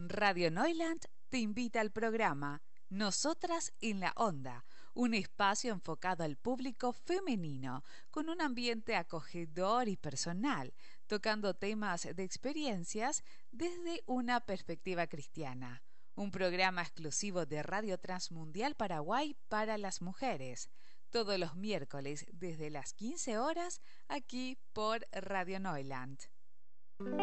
Radio Neuland te invita al programa Nosotras en la Onda, un espacio enfocado al público femenino, con un ambiente acogedor y personal, tocando temas de experiencias desde una perspectiva cristiana. Un programa exclusivo de Radio Transmundial Paraguay para las mujeres, todos los miércoles desde las 15 horas, aquí por Radio Neuland.